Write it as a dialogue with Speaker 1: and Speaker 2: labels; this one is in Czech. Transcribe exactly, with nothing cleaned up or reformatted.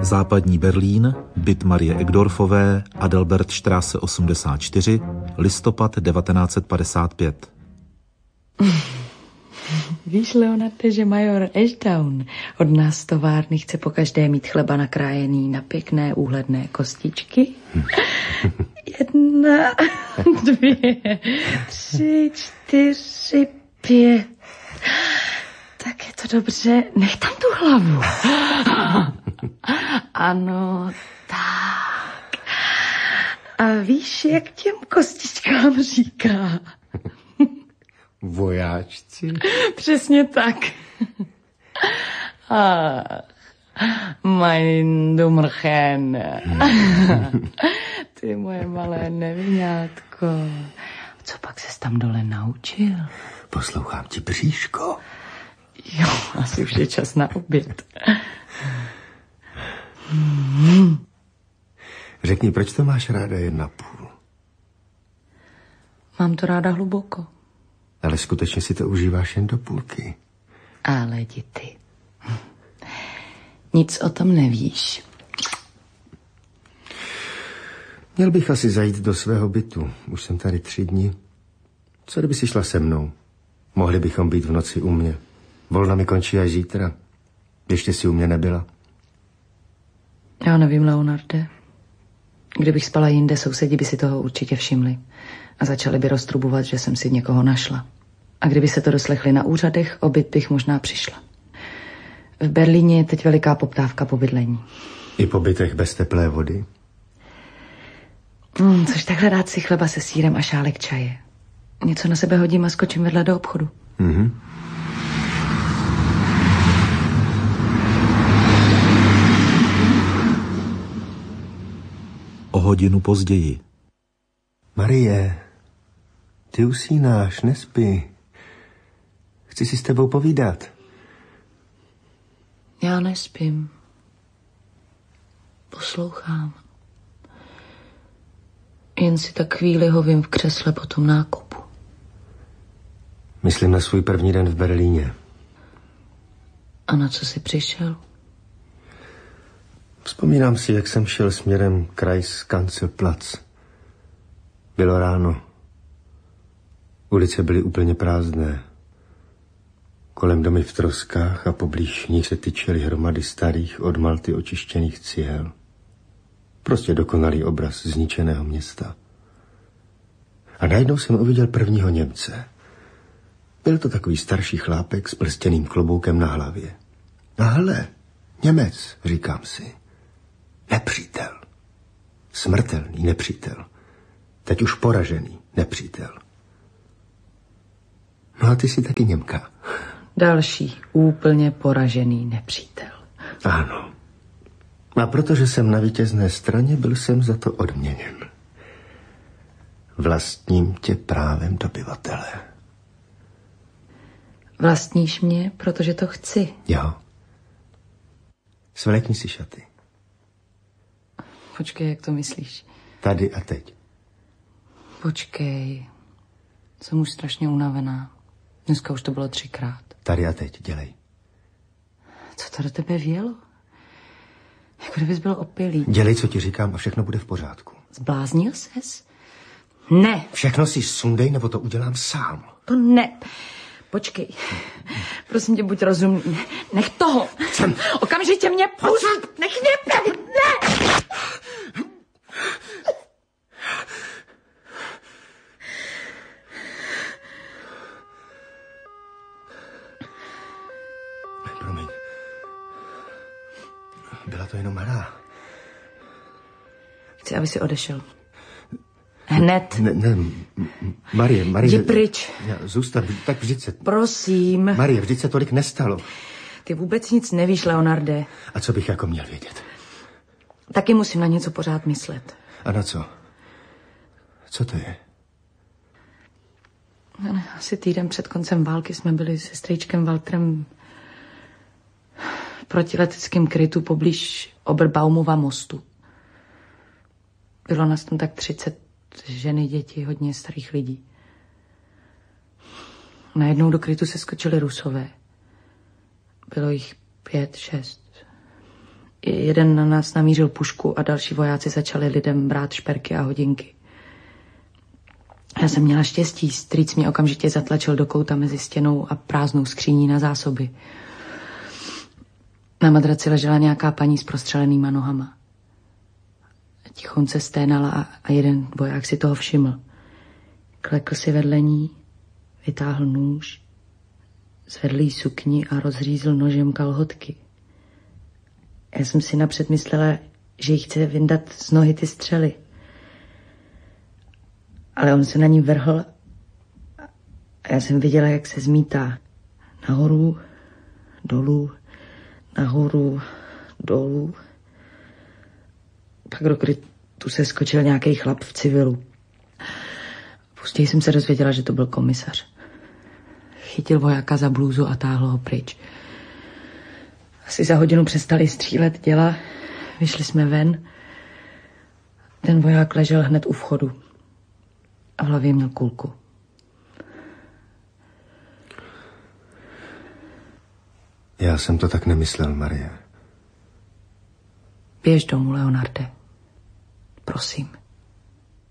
Speaker 1: Západní Berlín, byt Marie Egdorfové, Adalbertstraße osmdesát čtyři, listopad devatenáct set padesát pět.
Speaker 2: Víš, Leonarde, že major Ashdown od nás z továrny chce pokaždé mít chleba nakrájený na pěkné úhledné kostičky? Jedna, dvě, tři, čtyři, pět. Tak je to dobře. Nech tam tu hlavu. Ano, tak. A víš, jak těm kostičkám říká?
Speaker 3: Vojáčci?
Speaker 2: Přesně tak. Ach, mein Dummerchen. Ty moje malé nevinátko. Co pak ses tam dole naučil?
Speaker 3: Poslouchám ti, bříško.
Speaker 2: Jo, asi už je čas na oběd. Hmm.
Speaker 3: Řekni, proč to máš ráda jedna půl?
Speaker 2: Mám to ráda hluboko.
Speaker 3: Ale skutečně si to užíváš jen do půlky.
Speaker 2: Ale jdi ty. Nic o tom nevíš.
Speaker 3: Měl bych asi zajít do svého bytu. Už jsem tady tři dny. Co kdyby si šla se mnou? Mohli bychom být v noci u mě. Volna mi končí až zítra. Ještě si u mě nebyla.
Speaker 2: Já nevím, Leonarde. Kdybych spala jinde, sousedi by si toho určitě všimli. A začali by roztrubovat, že jsem si někoho našla. A kdyby se to doslechli na úřadech, o byt bych možná přišla. V Berlíně je teď veliká poptávka po bydlení.
Speaker 3: I po bytech bez teplé vody?
Speaker 2: Hmm, což takhle dát si chleba se sýrem a šálek čaje. Něco na sebe hodím a skočím vedle do obchodu.
Speaker 3: Mhm.
Speaker 1: O hodinu později.
Speaker 3: Marie, ty usínáš, nespí. Chci si s tebou povídat.
Speaker 2: Já nespím. Poslouchám. Jen si tak chvíli hovím v křesle po tom nákupu.
Speaker 3: Myslím na svůj první den v Berlíně.
Speaker 2: A na co jsi přišel?
Speaker 3: Vzpomínám si, jak jsem šel směrem Kreiskanzelplatz. Bylo ráno. Ulice byly úplně prázdné. Kolem domy v troskách a poblíž nich se tyčely hromady starých od malty očištěných cihel. Prostě dokonalý obraz zničeného města. A najednou jsem uviděl prvního Němce. Byl to takový starší chlápek s prstěným kloboukem na hlavě. A hele, Němec, říkám si. Nepřítel. Smrtelný nepřítel. Teď už poražený nepřítel. No a ty jsi taky Němka.
Speaker 2: Další úplně poražený nepřítel.
Speaker 3: Ano. A protože jsem na vítězné straně, byl jsem za to odměněn. Vlastním tě právem dobyvatele.
Speaker 2: Vlastníš mě, protože to chci.
Speaker 3: Jo. Svlékni si šaty.
Speaker 2: Počkej, jak to myslíš?
Speaker 3: Tady a teď.
Speaker 2: Počkej. Jsem už strašně unavená. Dneska už to bylo třikrát.
Speaker 3: Tady a teď, dělej.
Speaker 2: Co to do tebe vělo? Jako kdybys byl opilý.
Speaker 3: Dělej, co ti říkám a všechno bude v pořádku.
Speaker 2: Zbláznil ses? Ne.
Speaker 3: Všechno si sundej, nebo to udělám sám.
Speaker 2: To ne. Počkej. Prosím tě, buď rozumný. Nech toho.
Speaker 3: Jsem...
Speaker 2: Okamžitě mě pust. Nech mě. Ne.
Speaker 3: Promiň. Byla to jenom hra.
Speaker 2: Chci, aby si odešel. Hned.
Speaker 3: Ne, ne, Marie, Marie...
Speaker 2: Jdi pryč.
Speaker 3: Já, zůstav, tak vždyť se...
Speaker 2: Prosím.
Speaker 3: Marie, vždyť se tolik nestalo.
Speaker 2: Ty vůbec nic nevíš, Leonarde.
Speaker 3: A co bych jako měl vědět?
Speaker 2: Taky musím na něco pořád myslet.
Speaker 3: A na co? Co to je?
Speaker 2: Ne, asi týden před koncem války jsme byli se strýčkem Walterem v protileteckém krytu poblíž Oberbaumova mostu. Bylo nás tam tak třicet ženy, děti, hodně starých lidí. Najednou do krytu se skočili Rusové. Bylo jich pět, šest. Jeden na nás namířil pušku a další vojáci začali lidem brát šperky a hodinky. Já jsem měla štěstí, strýc mě okamžitě zatlačil do kouta mezi stěnou a prázdnou skříní na zásoby. Na madraci ležela nějaká paní s prostřelenýma nohama. Tichonce sténala a, a jeden voják si toho všiml. Klekl si vedle ní, vytáhl nůž, zvedl jí sukni a rozřízl nožem kalhotky. Já jsem si napřed myslela, že jí chce vyndat z nohy ty střely. Ale on se na ní vrhl a já jsem viděla, jak se zmítá. Nahoru, dolů, nahoru, dolů. Pak do krytu se skočil nějaký chlap v civilu. Později jsem se dozvěděla, že to byl komisař. Chytil vojáka za blůzu a táhl ho pryč. Asi za hodinu přestali střílet děla, vyšli jsme ven. Ten voják ležel hned u vchodu a v hlavě měl kulku.
Speaker 3: Já jsem to tak nemyslel, Marie.
Speaker 2: Běž domů, Leonarde. Prosím.